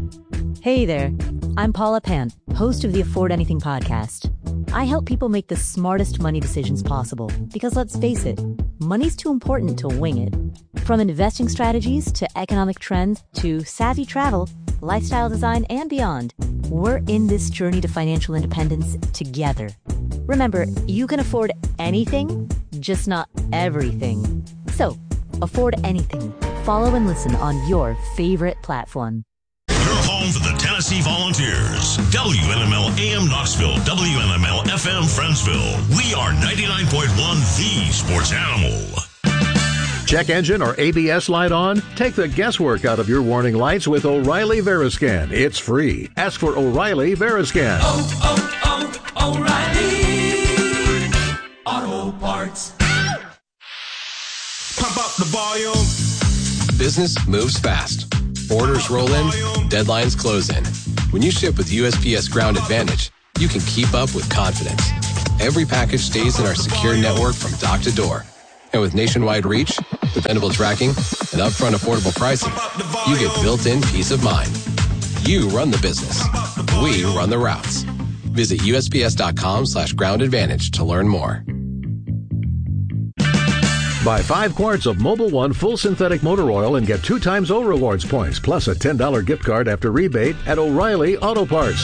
Hey there, I'm Paula Pant, host of the Afford Anything podcast. I help people make the smartest money decisions possible because, let's face it, money's too important to wing it. From investing strategies to economic trends to savvy travel, lifestyle design, and beyond, we're in this journey to financial independence together. Remember, you can afford anything, just not everything. So, afford anything. Follow and listen on your favorite platform. Your home for the Tennessee Volunteers. WNML AM Knoxville, WNML FM Friendsville. We are 99.1 The Sports Animal. Check engine or ABS light on? Take the guesswork out of your warning lights with O'Reilly Veriscan. It's free. Ask for O'Reilly Veriscan. O'Reilly Auto Parts. Pump up the volume. Business moves fast. Orders roll in, deadlines close in. When you ship with USPS Ground Advantage, you can keep up with confidence. Every package stays in our secure network from dock to door. And with nationwide reach, dependable tracking, and upfront affordable pricing, you get built-in peace of mind. You run the business. We run the routes. Visit USPS.com/Ground Advantage to learn more. Buy 5 quarts of Mobil 1 full synthetic motor oil and get 2 times O Rewards points, plus a $10 gift card after rebate at O'Reilly Auto Parts.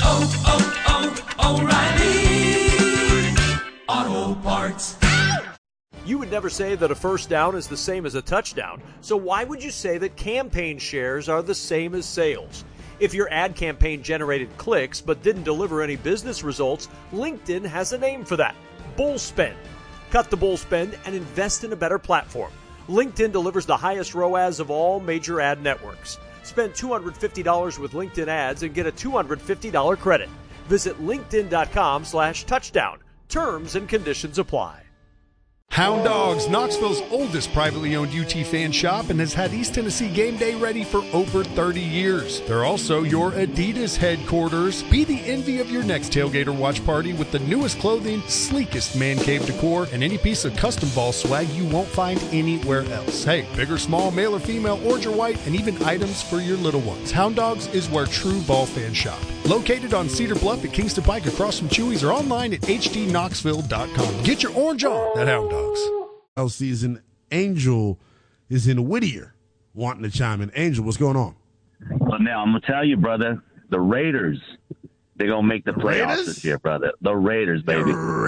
O'Reilly Auto Parts. You would never say that a first down is the same as a touchdown, so why would you say that campaign shares are the same as sales? If your ad campaign generated clicks but didn't deliver any business results, LinkedIn has a name for that: bull spend. Cut the bull spend and invest in a better platform. LinkedIn delivers the highest ROAS of all major ad networks. Spend $250 with LinkedIn ads and get a $250 credit. Visit linkedin.com/touchdown. Terms and conditions apply. Hound Dogs, Knoxville's oldest privately owned UT fan shop, and has had East Tennessee game day ready for over 30 years. They're also your Adidas headquarters. Be the envy of your next tailgate or watch party with the newest clothing, sleekest man cave decor, and any piece of custom ball swag you won't find anywhere else. Hey, big or small, male or female, orange or white, and even items for your little ones. Hound Dogs is where true ball fans shop. Located on Cedar Bluff at Kingston Pike across from Chewy's, or online at hdknoxville.com. Get your orange on at Hound Dogs. Season. Angel is in Whittier wanting to chime in. Angel, what's going on? Well, now I'm going to tell you, brother, the Raiders, they're going to make the playoffs this year, brother. The Raiders, baby.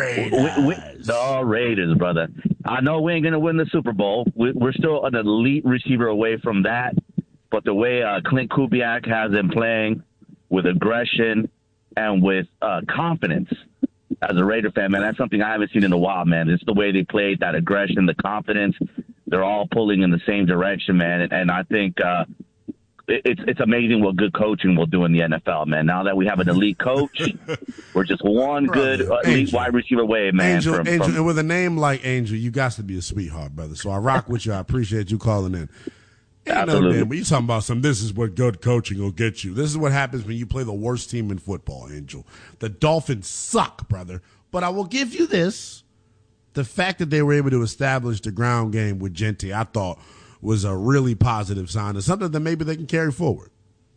The Raiders, brother. I know we ain't going to win the Super Bowl. We're still an elite receiver away from that. But the way Clint Kubiak has them playing with aggression and with confidence, as a Raider fan, man, that's something I haven't seen in a while, man. It's the way they played, that aggression, the confidence. They're all pulling in the same direction, man. And I think it's amazing what good coaching will do in the NFL, man. Now that we have an elite coach, we're just one good elite wide receiver away, man. Angel, and with a name like Angel, you got to be a sweetheart, brother. So I rock with you. I appreciate you calling in. Absolutely. But you talking about this is what good coaching will get you. This is what happens when you play the worst team in football, Angel. The Dolphins suck, brother. But I will give you this. The fact that they were able to establish the ground game with Gentry, I thought was a really positive sign and something that maybe they can carry forward.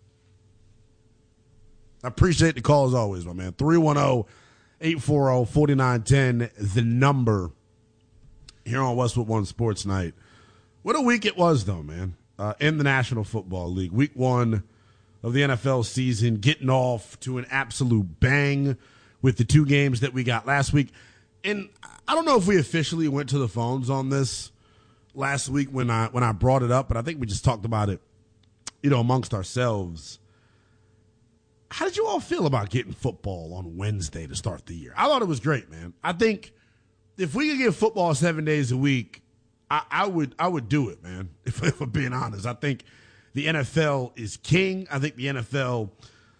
I appreciate the call as always, my man. 310-840-4910, the number here on Westwood One Sports Night. What a week it was, though, man. In the National Football League. Week 1 of the NFL season, getting off to an absolute bang with the 2 games that we got last week. And I don't know if we officially went to the phones on this last week when I brought it up, but I think we just talked about it, amongst ourselves. How did you all feel about getting football on Wednesday to start the year? I thought it was great, man. I think if we could get football 7 days a week, I would do it, man, if I'm being honest. I think the NFL is king. I think the NFL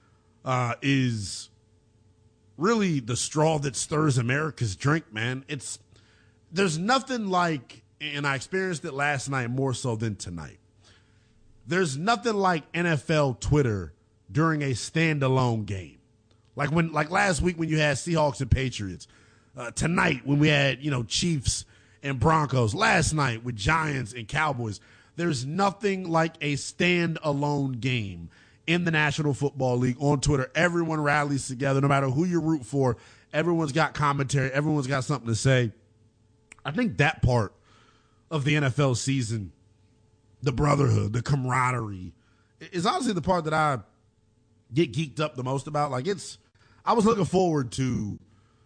is really the straw that stirs America's drink, man. There's nothing like, and I experienced it last night more so than tonight, there's nothing like NFL Twitter during a standalone game. Like last week when you had Seahawks and Patriots. Tonight when we had, Chiefs and Broncos, last night with Giants and Cowboys. There's nothing like a standalone game in the National Football League on Twitter. Everyone rallies together, no matter who you root for. Everyone's got commentary. Everyone's got something to say. I think that part of the NFL season, the brotherhood, the camaraderie, is honestly the part that I get geeked up the most about. Like, I was looking forward to,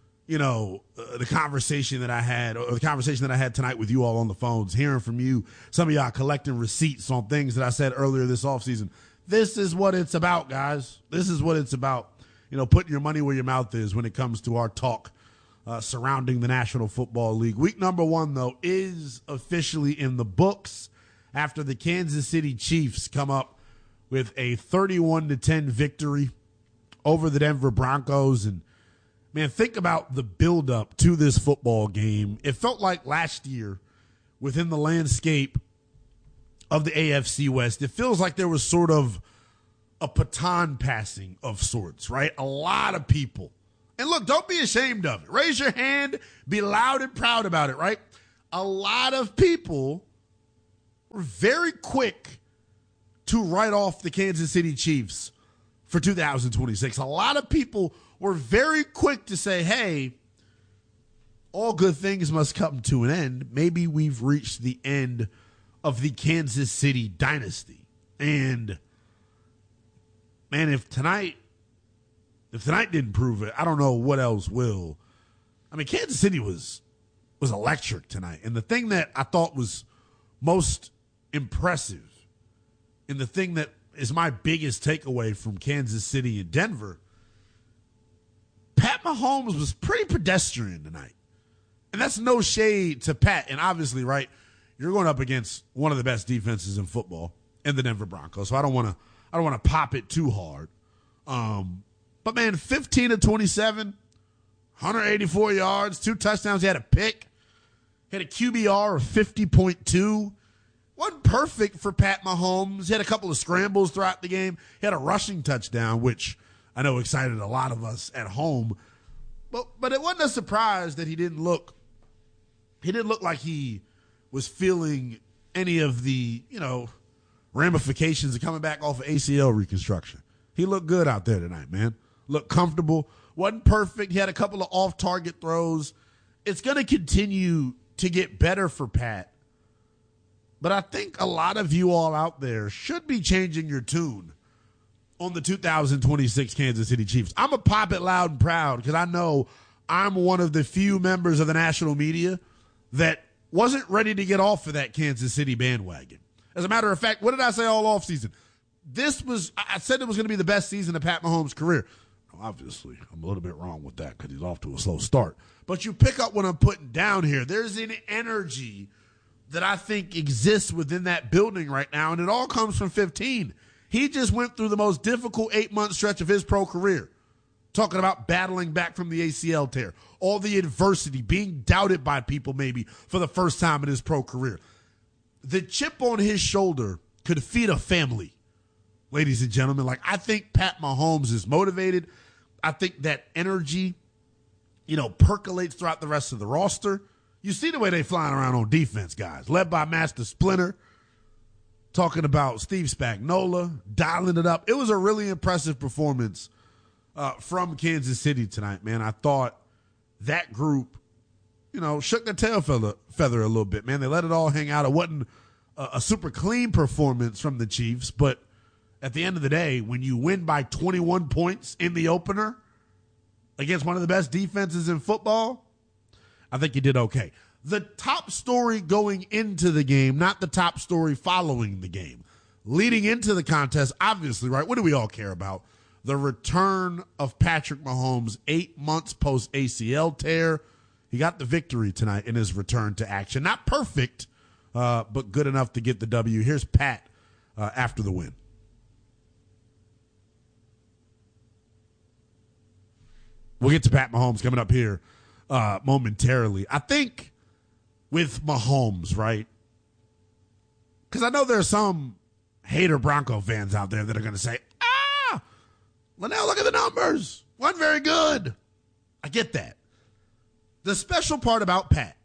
the conversation that I had, or the conversation that I had tonight with you all on the phones, hearing from you, some of y'all collecting receipts on things that I said earlier this offseason. This is what it's about, guys. This is what it's about. Putting your money where your mouth is when it comes to our talk surrounding the National Football League. Week number 1, though, is officially in the books after the Kansas City Chiefs come up with a 31-10 victory over the Denver Broncos. And, man, think about the buildup to this football game. It felt like last year within the landscape of the AFC West, it feels like there was sort of a baton passing of sorts, right? A lot of people. And look, don't be ashamed of it. Raise your hand, be loud and proud about it, right? A lot of people were very quick to write off the Kansas City Chiefs for 2026. A lot of people were very quick to say, hey, all good things must come to an end. Maybe we've reached the end of the Kansas City dynasty. And, man, if tonight didn't prove it, I don't know what else will. I mean, Kansas City was electric tonight. And the thing that I thought was most impressive, and the thing that is my biggest takeaway from Kansas City and Denver, Pat Mahomes was pretty pedestrian tonight. And that's no shade to Pat. And obviously, right, you're going up against one of the best defenses in football in the Denver Broncos. So I don't want to pop it too hard. But, man, 15 of 27, 184 yards, 2 touchdowns. He had a pick. He had a QBR of 50.2. Wasn't perfect for Pat Mahomes. He had a couple of scrambles throughout the game. He had a rushing touchdown, which I know excited a lot of us at home. But it wasn't a surprise that he didn't look like he was feeling any of the, ramifications of coming back off of ACL reconstruction. He looked good out there tonight, man. Looked comfortable. Wasn't perfect. He had a couple of off-target throws. It's going to continue to get better for Pat. But I think a lot of you all out there should be changing your tune on the 2026 Kansas City Chiefs. I'm going to pop it loud and proud because I know I'm one of the few members of the national media that wasn't ready to get off of that Kansas City bandwagon. As a matter of fact, what did I say all offseason? I said it was going to be the best season of Pat Mahomes' career. Obviously, I'm a little bit wrong with that because he's off to a slow start. But you pick up what I'm putting down here. There's an energy that I think exists within that building right now, and it all comes from 15. He just went through the most difficult 8-month stretch of his pro career, talking about battling back from the ACL tear, all the adversity, being doubted by people maybe for the first time in his pro career. The chip on his shoulder could feed a family, ladies and gentlemen. Like, I think Pat Mahomes is motivated. I think that energy, percolates throughout the rest of the roster. You see the way they flying around on defense, guys, led by Master Splinter, talking about Steve Spagnuolo, dialing it up. It was a really impressive performance from Kansas City tonight, man. I thought that group, shook their tail feather a little bit, man. They let it all hang out. It wasn't a super clean performance from the Chiefs, but at the end of the day, when you win by 21 points in the opener against one of the best defenses in football, I think you did okay. The top story going into the game, not the top story following the game. Leading into the contest, obviously, right, what do we all care about? The return of Patrick Mahomes 8 months post-ACL tear. He got the victory tonight in his return to action. Not perfect, but good enough to get the W. Here's Pat after the win. We'll get to Pat Mahomes coming up here momentarily. I think with Mahomes, right, because I know there's some hater Bronco fans out there that are going to say, Linnell, look at the numbers. Wasn't very good. I get that. The special part about Pat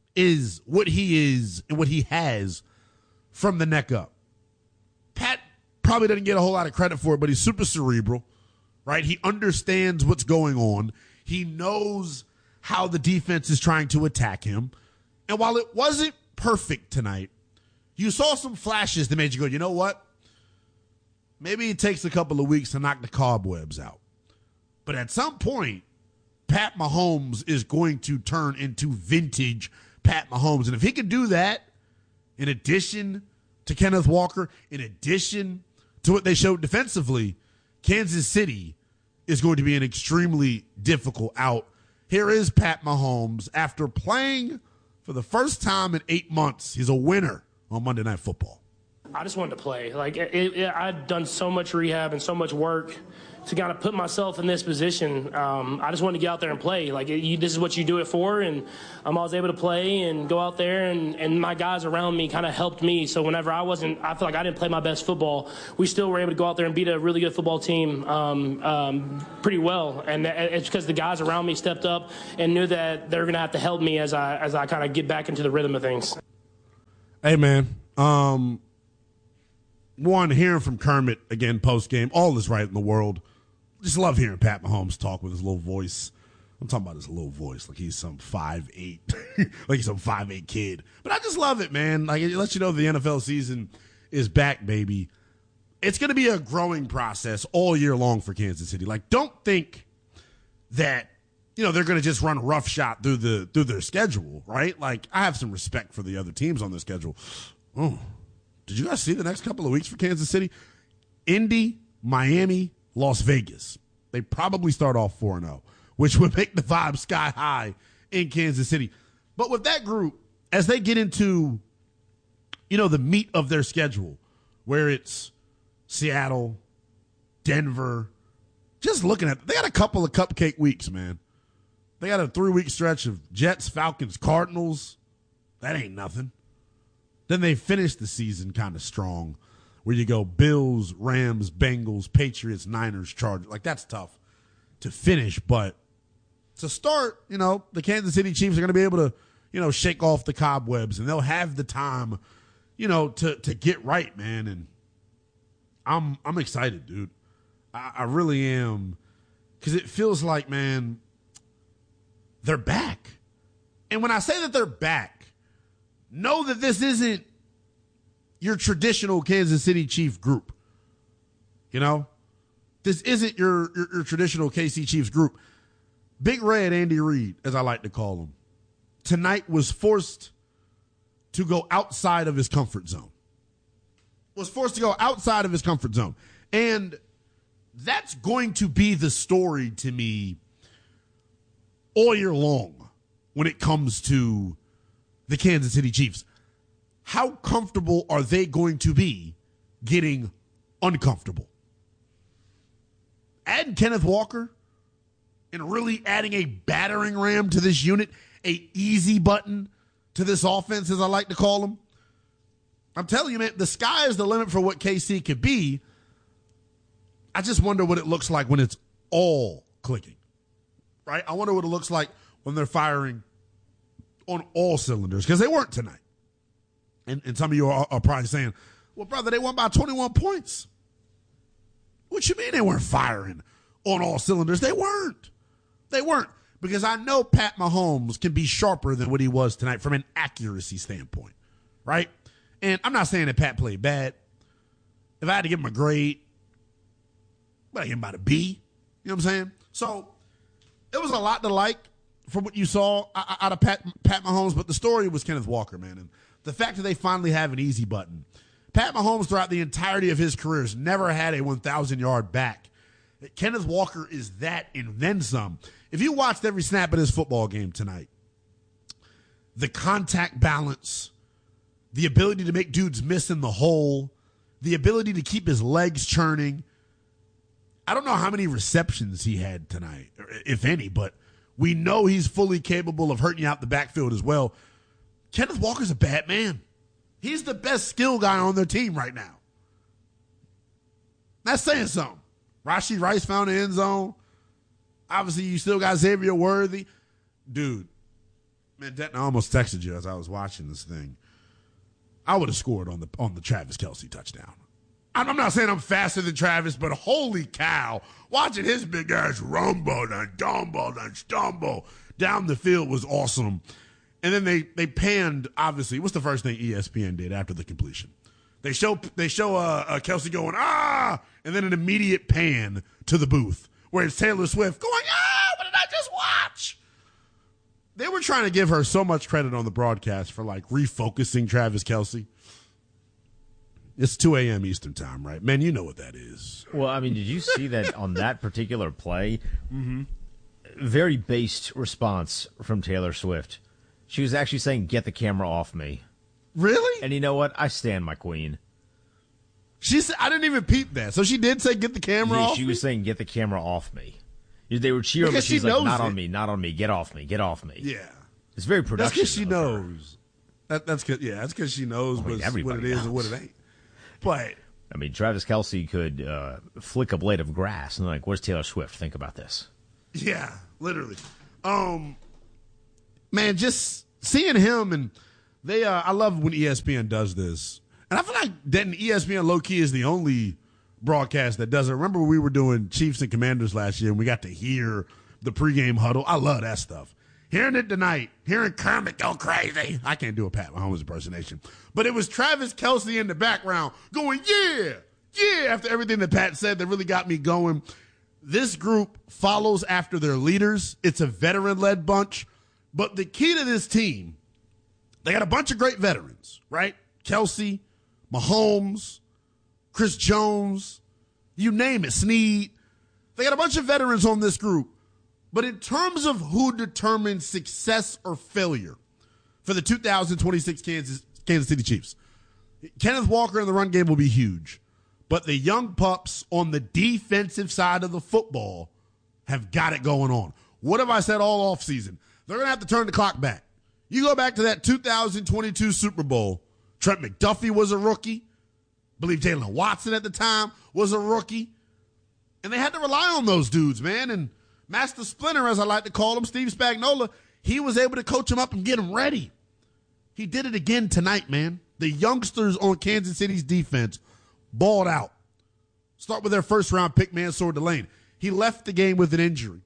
is what he is and what he has from the neck up. Pat probably doesn't get a whole lot of credit for it, but he's super cerebral, right? He understands what's going on. He knows how the defense is trying to attack him. And while it wasn't perfect tonight, you saw some flashes that made you go, you know what? Maybe it takes a couple of weeks to knock the cobwebs out. But at some point, Pat Mahomes is going to turn into vintage Pat Mahomes. And if he can do that, in addition to Kenneth Walker, in addition to what they showed defensively, Kansas City is going to be an extremely difficult out. Here is Pat Mahomes after playing for the first time in 8 months. He's a winner on Monday Night Football. I just wanted to play. I'd done so much rehab and so much work to kind of put myself in this position. I just wanted to get out there and play. This is what you do it for, and I was able to play and go out there, and my guys around me kind of helped me. So whenever I feel like I didn't play my best football, we still were able to go out there and beat a really good football team pretty well. And it's because the guys around me stepped up and knew that they were going to have to help me as I kind of get back into the rhythm of things. Hey, man. One, hearing from Kermit again post-game, all is right in the world. Just love hearing Pat Mahomes talk with his little voice. I'm talking about his little voice like he's some 5'8", like he's some 5'8" kid. But I just love it, man. Like, it lets you know the NFL season is back, baby. It's going to be a growing process all year long for Kansas City. Like, don't think that, they're going to just run roughshod through their schedule, right? Like, I have some respect for the other teams on their schedule. Oh, did you guys see the next couple of weeks for Kansas City? Indy, Miami, Las Vegas. They probably start off 4-0, which would make the vibe sky high in Kansas City. But with that group, as they get into, the meat of their schedule, where it's Seattle, Denver, just looking at, they got a couple of cupcake weeks, man. They got a 3-week stretch of Jets, Falcons, Cardinals. That ain't nothing. Then they finish the season kind of strong, where you go Bills, Rams, Bengals, Patriots, Niners, Chargers. Like, that's tough to finish. But to start, the Kansas City Chiefs are going to be able to, shake off the cobwebs, and they'll have the time, to get right, man. And I'm excited, dude. I really am, because it feels like, man, they're back. And when I say that they're back, know that this isn't your traditional Kansas City Chief group. This isn't your traditional KC Chiefs group. Big Red Andy Reid, as I like to call him, tonight was forced to go outside of his comfort zone. And that's going to be the story to me all year long when it comes to the Kansas City Chiefs. How comfortable are they going to be getting uncomfortable? Adding Kenneth Walker and really adding a battering ram to this unit, a easy button to this offense, as I like to call them. I'm telling you, man, the sky is the limit for what KC could be. I just wonder what it looks like when it's all clicking, right? I wonder what it looks like when they're firing on all cylinders, because they weren't tonight. And some of you are probably saying, well, brother, they won by 21 points. What you mean they weren't firing on all cylinders? They weren't. Because I know Pat Mahomes can be sharper than what he was tonight from an accuracy standpoint, right? And I'm not saying that Pat played bad. If I had to give him a grade, I'd give him about a B. You know what I'm saying? So it was a lot to like from what you saw out of Pat Mahomes, but the story was Kenneth Walker, man. And the fact that they finally have an easy button. Pat Mahomes, throughout the entirety of his career, has never had a 1,000-yard back. Kenneth Walker is that and then some. If you watched every snap of this football game tonight, the contact balance, the ability to make dudes miss in the hole, the ability to keep his legs churning. I don't know how many receptions he had tonight, if any, but we know he's fully capable of hurting you out the backfield as well. Kenneth Walker's a bad man. He's the best skill guy on their team right now. That's saying something. Rashee Rice found the end zone. Obviously, you still got Xavier Worthy. Dude, man, Denton, I almost texted you as I was watching this thing. I would have scored on the Travis Kelce touchdown. I'm not saying I'm faster than Travis, but holy cow, watching his big ass rumble and dumble and stumble down the field was awesome. And then they panned, obviously. What's the first thing ESPN did after the completion? They show Kelce going, ah, and then an immediate pan to the booth where it's Taylor Swift going, ah, what did I just watch? They were trying to give her so much credit on the broadcast for, like, refocusing Travis Kelce. It's 2 a.m. Eastern time, right? Man, you know what that is. Well, I mean, did you see that on that particular play? Mm-hmm. Very based response from Taylor Swift. She was actually saying, get the camera off me. Really? And you know what? I stand my queen. She said, I didn't even peep that. So she did say, get the camera off me? She was saying, get the camera off me. They were cheering, but she's like, not on me, not on me, get off me, get off me. Yeah. It's very production. That's because she knows. That's because she knows what it is and what it ain't. But I mean, Travis Kelce could flick a blade of grass, and like, where's Taylor Swift? Think about this. Yeah, literally. Man, just seeing him and I love when ESPN does this, and I feel like that ESPN low key is the only broadcast that does it. Remember we were doing Chiefs and Commanders last year, and we got to hear the pregame huddle. I love that stuff. Hearing it tonight, hearing Kermit go crazy. I can't do a Pat Mahomes impersonation. But it was Travis Kelce in the background going, yeah, after everything that Pat said that really got me going. This group follows after their leaders. It's a veteran-led bunch. But the key to this team, they got a bunch of great veterans, right? Kelce, Mahomes, Chris Jones, you name it, Snead. They got a bunch of veterans on this group. But in terms of who determines success or failure for the 2026 Kansas City Chiefs, Kenneth Walker in the run game will be huge. But the young pups on the defensive side of the football have got it going on. What have I said all offseason? They're going to have to turn the clock back. You go back to that 2022 Super Bowl, Trent McDuffie was a rookie. I believe Jalen Watson at the time was a rookie. And they had to rely on those dudes, man. And Master Splinter, as I like to call him, Steve Spagnuolo, he was able to coach him up and get him ready. He did it again tonight, man. The youngsters on Kansas City's defense balled out. Start with their first-round pick, Mansour Delane. He left the game with an injury.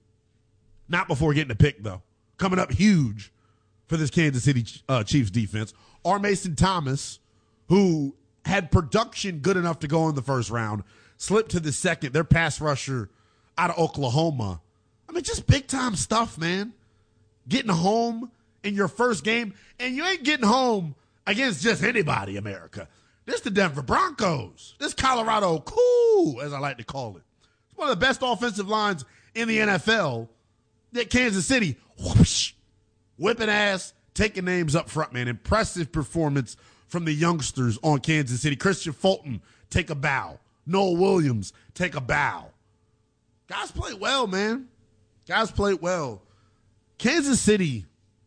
Not before getting a pick, though. Coming up huge for this Kansas City Chiefs defense. R. Mason Thomas, who had production good enough to go in the first round, slipped to the second. Their pass rusher out of Oklahoma. I mean, just big-time stuff, man. Getting home in your first game, and you ain't getting home against just anybody, America. This the Denver Broncos. This Colorado Cool, as I like to call it. It's one of the best offensive lines in the NFL. That Kansas City, whoosh, whipping ass, taking names up front, man. Impressive performance from the youngsters on Kansas City. Christian Fulton, take a bow. Noel Williams, take a bow. Guys played well, man. Guys played well. Kansas City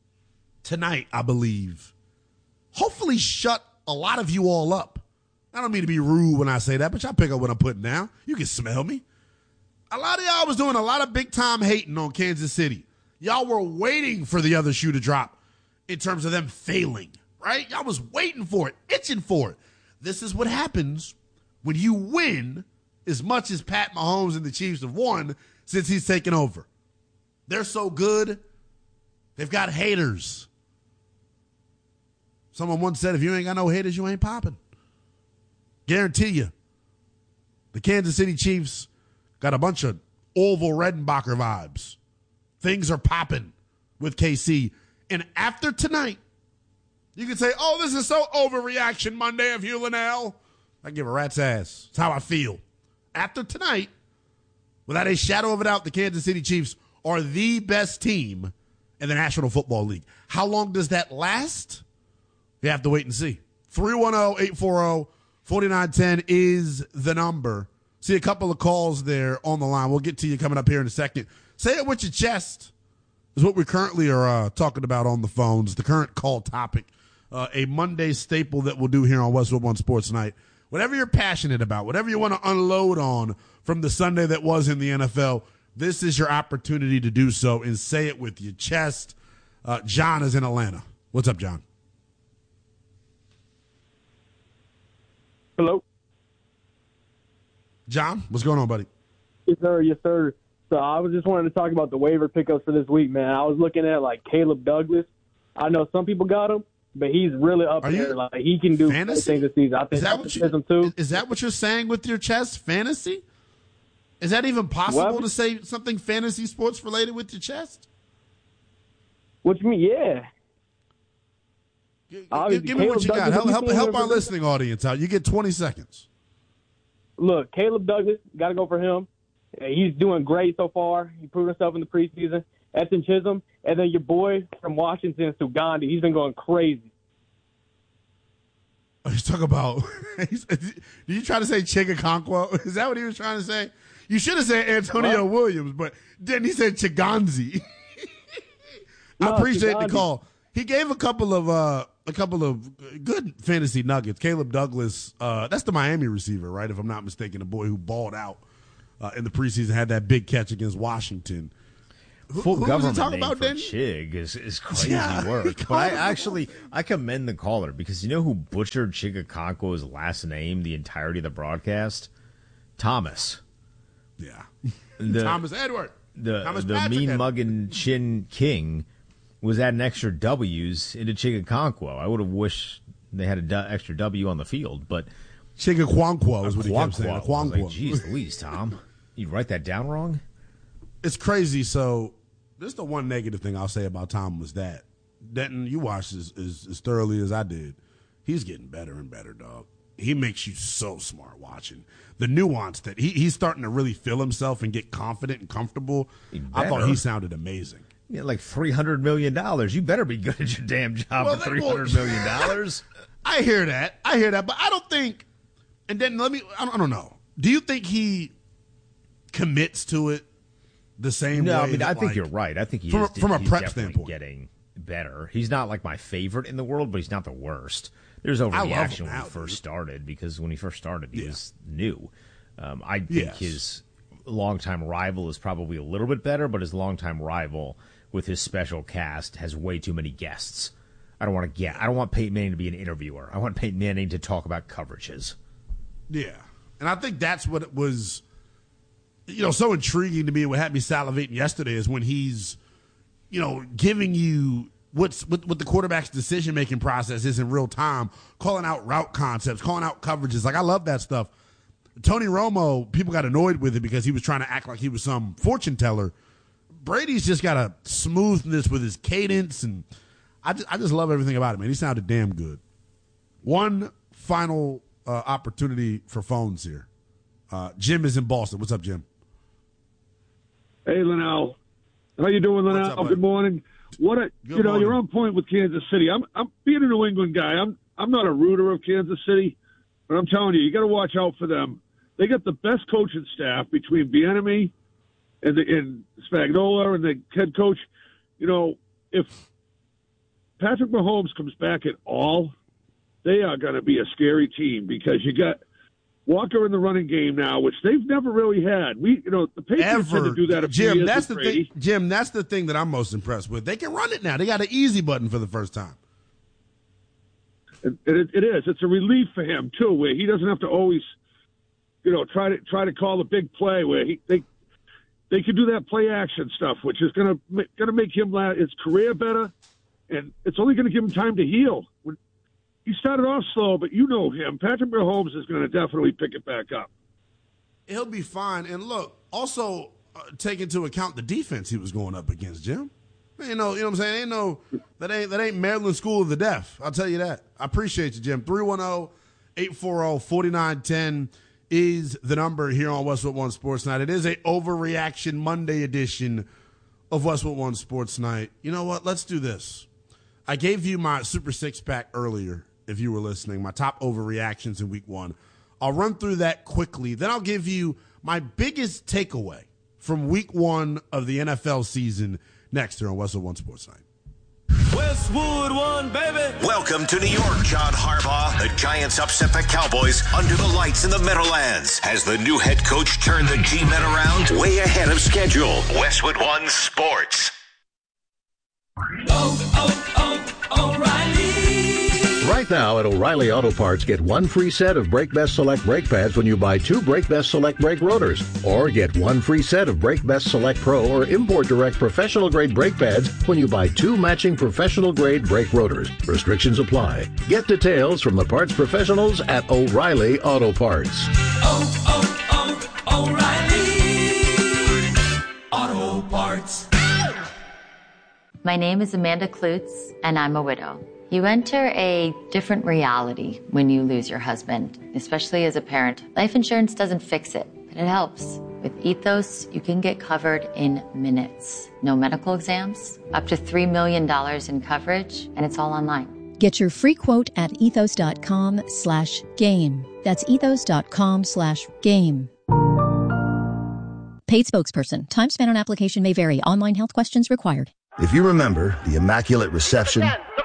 tonight, I believe, hopefully shut a lot of you all up. I don't mean to be rude when I say that, but y'all pick up what I'm putting down. You can smell me. A lot of y'all was doing a lot of big-time hating on Kansas City. Y'all were waiting for the other shoe to drop in terms of them failing, right? Y'all was waiting for it, itching for it. This is what happens when you win as much as Pat Mahomes and the Chiefs have won since he's taken over. They're so good, they've got haters. Someone once said, if you ain't got no haters, you ain't popping. Guarantee you, the Kansas City Chiefs got a bunch of Orville Redenbacher vibes. Things are popping with KC. And after tonight, you can say, oh, this is so overreaction Monday of Hugh Linnell. I give a rat's ass. It's how I feel. After tonight, without a shadow of a doubt, the Kansas City Chiefs are the best team in the National Football League. How long does that last? You have to wait and see. 310-840-4910 is the number. See a couple of calls there on the line. We'll get to you coming up here in a second. Say it with your chest is what we currently are talking about on the phones. The current call topic, a Monday staple that we'll do here on Westwood One Sports Night. Whatever you're passionate about, whatever you want to unload on from the Sunday that was in the NFL, this is your opportunity to do so and say it with your chest. John is in Atlanta. What's up, John? Hello. John, what's going on, buddy? Yes, sir. Yes, sir. So I was just wanting to talk about the waiver pickups for this week, man. I was looking at, like, Caleb Douglas. I know some people got him, but he's really up there. Like, he can do fantasy things this season. I think is that what you're saying with your chest? Fantasy? Is that even possible to say something fantasy sports related with your chest? What you mean? Yeah. Give me what you got. Help our listening audience out. You get 20 seconds. Look, Caleb Douglas, got to go for him. He's doing great so far. He proved himself in the preseason. Ethan Chisholm, and then your boy from Washington, Sugandhi. He's been going crazy. He's talking about did you try to say Chigakonkwo? Is that what he was trying to say? You should have said Antonio Williams, but then he said Chiganzi. I appreciate the call. He gave a couple of good fantasy nuggets. Caleb Douglas, that's the Miami receiver, right? If I'm not mistaken, the boy who balled out in the preseason, had that big catch against Washington. Full government name about, for Chig is crazy work. But I commend the caller, because you know who butchered Chigakonkwo's last name the entirety of the broadcast? Thomas. Yeah. Thomas Edward. The mean mugging Chin King was adding extra W's into Chigakonkwo. I would have wished they had an extra W on the field, but Chigakonkwo is what he kept saying. I was like, geez Louise, Tom. You write that down wrong? It's crazy. So this is the one negative thing I'll say about Tom was that Denton, you watched as thoroughly as I did. He's getting better and better, dog. He makes you so smart watching. The nuance that he's starting to really feel himself and get confident and comfortable. I thought he sounded amazing. Yeah, like $300 million. You better be good at your damn job for $300 million. I hear that, but I don't think. And then I don't know. Do you think he commits to it the same way? No, I mean, I think you're right. I think he's from a prep standpoint getting better. He's not like my favorite in the world, but he's not the worst. There's overreaction when he first started, because when he first started, he was new. I think his longtime rival is probably a little bit better, but his longtime rival with his special cast has way too many guests. I don't want Peyton Manning to be an interviewer. I want Peyton Manning to talk about coverages. Yeah, and I think that's what it was. So intriguing to me. What had me salivating yesterday is when he's, giving you what the quarterback's decision-making process is in real time, calling out route concepts, calling out coverages. Like, I love that stuff. Tony Romo, people got annoyed with it because he was trying to act like he was some fortune teller. Brady's just got a smoothness with his cadence, and I just love everything about it, man. He sounded damn good. One final opportunity for phones here. Jim is in Boston. What's up, Jim? Hey, Linnell. How you doing, Linnell? Good morning. You're on point with Kansas City. I'm being a New England guy. I'm not a rooter of Kansas City, but I'm telling you got to watch out for them. They got the best coaching staff between Bieniemy and Spagnuolo and the head coach. If Patrick Mahomes comes back at all, they are going to be a scary team, because you got Walker in the running game now, which they've never really had. The Patriots had to do that. Jim, that's the thing. Jim, that's the thing that I'm most impressed with. They can run it now. They got an easy button for the first time. It is. It's a relief for him too, where he doesn't have to always, try to call a big play. Where they can do that play action stuff, which is going to make his career better, and it's only going to give him time to heal. He started off slow, but you know him. Patrick Mahomes is going to definitely pick it back up. He'll be fine. And look, also take into account the defense he was going up against, Jim. You know what I'm saying? That ain't Maryland School of the Deaf. I'll tell you that. I appreciate you, Jim. 310-840-4910 is the number here on Westwood One Sports Night. It is a Overreaction Monday edition of Westwood One Sports Night. You know what? Let's do this. I gave you my Super Six-Pack earlier, if you were listening, my top overreactions in week one. I'll run through that quickly. Then I'll give you my biggest takeaway from week one of the NFL season next here on Westwood One Sports Night. Westwood One, baby. Welcome to New York, John Harbaugh. The Giants upset the Cowboys under the lights in the Meadowlands. Has the new head coach turned the G-Men around? Way ahead of schedule. Westwood One Sports. Right now at O'Reilly Auto Parts, get one free set of Brake Best Select brake pads when you buy 2 Brake Best Select brake rotors. Or get one free set of Brake Best Select Pro or Import Direct professional grade brake pads when you buy 2 matching professional grade brake rotors. Restrictions apply. Get details from the parts professionals at O'Reilly Auto Parts. O'Reilly Auto Parts. My name is Amanda Klutz, and I'm a widow. You enter a different reality when you lose your husband, especially as a parent. Life insurance doesn't fix it, but it helps. With Ethos, you can get covered in minutes. No medical exams, up to $3 million in coverage, and it's all online. Get your free quote at ethos.com/game. That's ethos.com/game. Paid spokesperson. Time spent on application may vary. Online health questions required. If you remember the immaculate reception,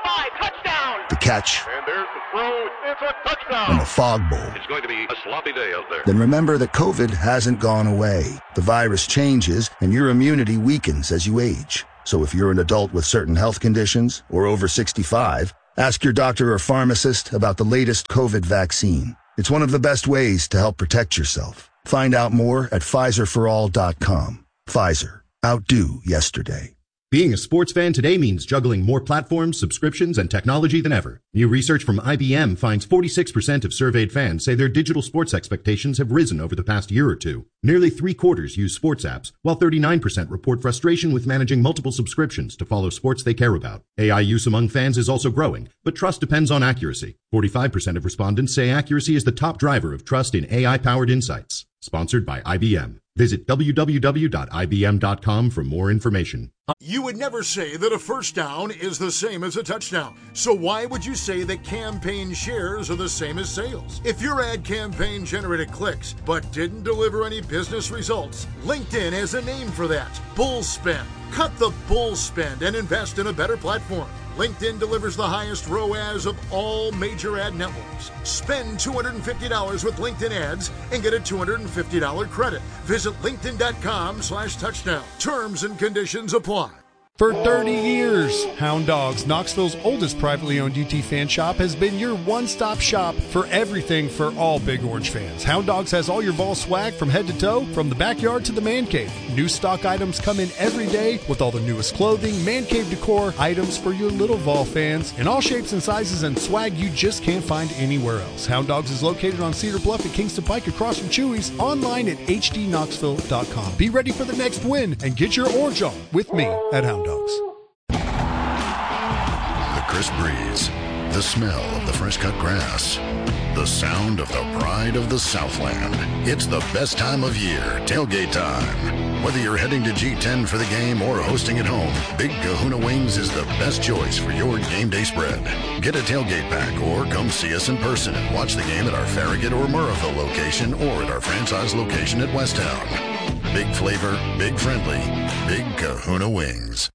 the catch, and there's the throw, it's a touchdown, and the fog bowl, it's going to be a sloppy day out there. Then remember that COVID hasn't gone away. The virus changes, and your immunity weakens as you age. So if you're an adult with certain health conditions or over 65, ask your doctor or pharmacist about the latest COVID vaccine. It's one of the best ways to help protect yourself. Find out more at PfizerForAll.com. Pfizer. Outdo yesterday. Being a sports fan today means juggling more platforms, subscriptions, and technology than ever. New research from IBM finds 46% of surveyed fans say their digital sports expectations have risen over the past year or two. Nearly 3/4 use sports apps, while 39% report frustration with managing multiple subscriptions to follow sports they care about. AI use among fans is also growing, but trust depends on accuracy. 45% of respondents say accuracy is the top driver of trust in AI-powered insights. Sponsored by IBM. Visit www.ibm.com for more information. You would never say that a first down is the same as a touchdown. So why would you say that campaign shares are the same as sales? If your ad campaign generated clicks but didn't deliver any business results, LinkedIn has a name for that. Bull spend. Cut the bull spend and invest in a better platform. LinkedIn delivers the highest ROAS of all major ad networks. Spend $250 with LinkedIn ads and get a $250 credit. Visit linkedin.com/touchdown. Terms and conditions apply. For 30 years, Hound Dogs, Knoxville's oldest privately owned UT fan shop, has been your one-stop shop for everything for all Big Orange fans. Hound Dogs has all your Vol swag from head to toe, from the backyard to the man cave. New stock items come in every day with all the newest clothing, man cave decor, items for your little Vol fans, in all shapes and sizes, and swag you just can't find anywhere else. Hound Dogs is located on Cedar Bluff at Kingston Pike across from Chewy's, online at hdknoxville.com. Be ready for the next win and get your orange on with me at Hound Dogs. The crisp breeze, the smell of the fresh cut grass, the sound of the pride of the Southland. It's the best time of year, tailgate time. Whether you're heading to G10 for the game or hosting at home, Big Kahuna Wings is the best choice for your game day spread. Get a tailgate pack or come see us in person and watch the game at our Farragut or Murrahville location or at our franchise location at Westtown. Big flavor, big friendly, Big Kahuna Wings.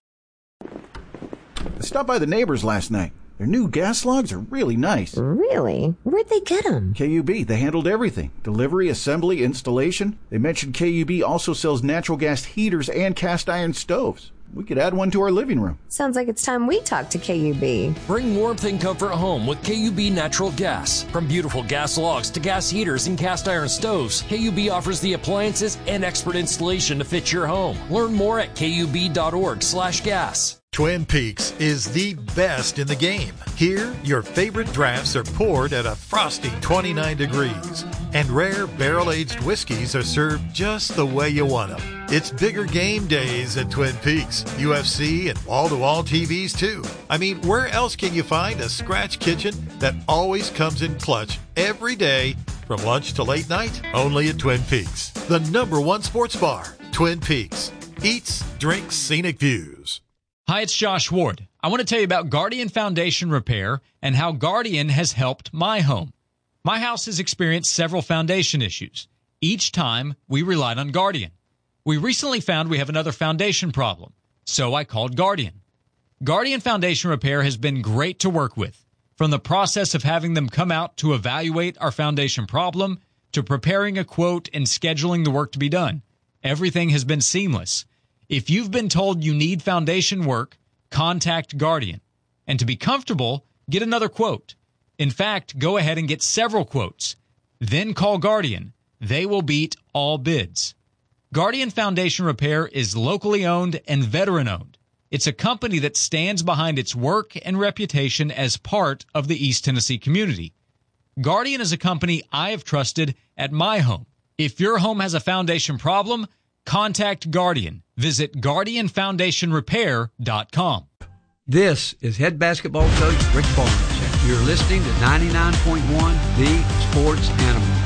I stopped by the neighbors last night. Their new gas logs are really nice. Really? Where'd they get them? KUB. They handled everything. Delivery, assembly, installation. They mentioned KUB also sells natural gas heaters and cast iron stoves. We could add one to our living room. Sounds like it's time we talk to KUB. Bring warmth and comfort home with KUB Natural Gas. From beautiful gas logs to gas heaters and cast iron stoves, KUB offers the appliances and expert installation to fit your home. Learn more at kub.org/gas. Twin Peaks is the best in the game. Here, your favorite drafts are poured at a frosty 29 degrees, and rare barrel-aged whiskeys are served just the way you want them. It's bigger game days at Twin Peaks, UFC, and wall-to-wall TVs too. I mean, where else can you find a scratch kitchen that always comes in clutch every day from lunch to late night? Only at Twin Peaks, the #1 sports bar. Twin Peaks. Eats, drinks, scenic views. Hi, it's Josh Ward. I want to tell you about Guardian Foundation Repair and how Guardian has helped my home. My house has experienced several foundation issues. Each time, we relied on Guardian. We recently found we have another foundation problem, so I called Guardian. Guardian Foundation Repair has been great to work with, from the process of having them come out to evaluate our foundation problem to preparing a quote and scheduling the work to be done. Everything has been seamless. If you've been told you need foundation work, contact Guardian. And to be comfortable, get another quote. In fact, go ahead and get several quotes. Then call Guardian. They will beat all bids. Guardian Foundation Repair is locally owned and veteran-owned. It's a company that stands behind its work and reputation as part of the East Tennessee community. Guardian is a company I have trusted at my home. If your home has a foundation problem, contact Guardian. Visit GuardianFoundationRepair.com. This is head basketball coach Rick Barnes. You're listening to 99.1 The Sports Animal.